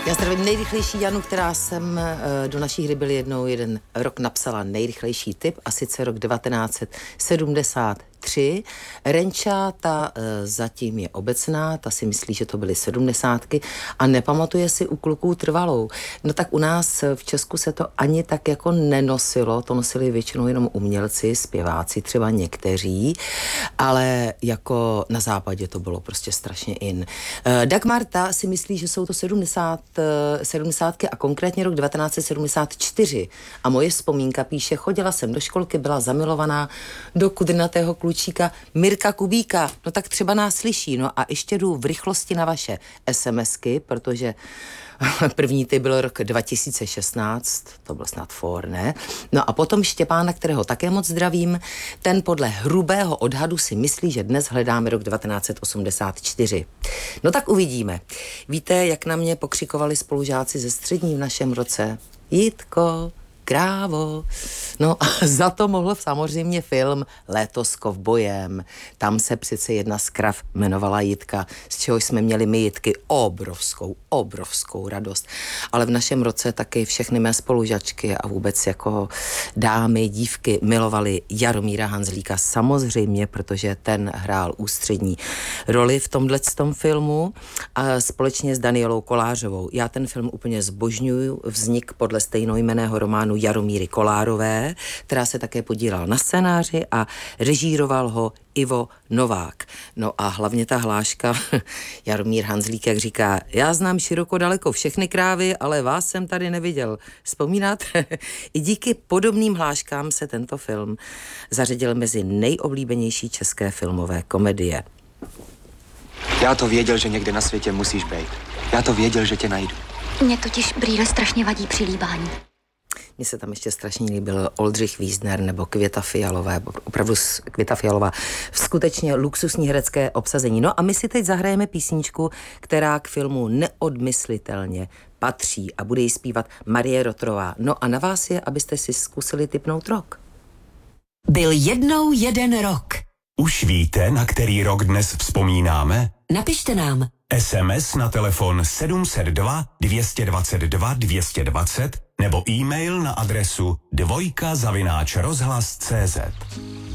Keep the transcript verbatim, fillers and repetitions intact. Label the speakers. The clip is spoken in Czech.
Speaker 1: Já zdravím nejrychlejší Janu, která jsem do naší hry byl jednou jeden rok napsala nejrychlejší tip, a sice rok devatenáct set sedmdesát tři. Renča, ta e, zatím je obecná, ta si myslí, že to byly sedmdesátky a nepamatuje si u kluků trvalou. No tak u nás v Česku se to ani tak jako nenosilo, to nosili většinou jenom umělci, zpěváci, třeba někteří, ale jako na západě to bylo prostě strašně in. E, Dagmar, ta si myslí, že jsou to sedmdesát, sedmdesátky a konkrétně rok devatenáct set sedmdesát čtyři. A moje vzpomínka píše, chodila jsem do školky, byla zamilovaná do kudrnatého klučíka Mirka Kubíka. No tak třeba nás slyší. No a ještě jdu v rychlosti na vaše SMSky, protože první ty byl rok dva tisíce šestnáct, to byl snad for, ne? No a potom Štěpána, kterého také moc zdravím, ten podle hrubého odhadu si myslí, že dnes hledáme rok devatenáct set osmdesát čtyři. No tak uvidíme. Víte, jak na mě pokřikovali spolužáci ze střední v našem roce? Jitko, krávo. No a za to mohl samozřejmě film Léto s kovbojem. Tam se přece jedna z krav jmenovala Jitka, z čehož jsme měli my Jitky obrovskou, obrovskou radost. Ale v našem roce taky všechny mé spolužačky a vůbec jako dámy, dívky milovali Jaromíra Hanzlíka samozřejmě, protože ten hrál ústřední roli v tomhletom filmu a společně s Danielou Kolářovou. Já ten film úplně zbožňuju, vznik podle stejnojmenného románu Jaromíry Kolárové, která se také podílala na scénáři a režíroval ho Ivo Novák. No a hlavně ta hláška, Jaromír Hanzlík, jak říká, já znám široko daleko všechny krávy, ale vás jsem tady neviděl. Vzpomínáte? I díky podobným hláškám se tento film zařadil mezi nejoblíbenější české filmové komedie.
Speaker 2: Já to věděl, že někde na světě musíš být. Já to věděl, že tě najdu.
Speaker 3: Mně totiž brýle strašně vadí při líbání.
Speaker 1: Mně se tam ještě strašně líbil Oldřich Wiesner nebo Květa Fialová, opravdu Květa Fialová, skutečně luxusní herecké obsazení. No a my si teď zahrajeme písničku, která k filmu neodmyslitelně patří a bude ji zpívat Marie Rotrová. No a na vás je, abyste si zkusili tipnout rok.
Speaker 4: Byl jednou jeden rok.
Speaker 5: Už víte, na který rok dnes vzpomínáme?
Speaker 4: Napište nám.
Speaker 5: es em es na telefon sedm set dva dvě dvacet dva dvě dvacet nebo e-mail na adresu dvojka zavináč rozhlas tečka cé zet.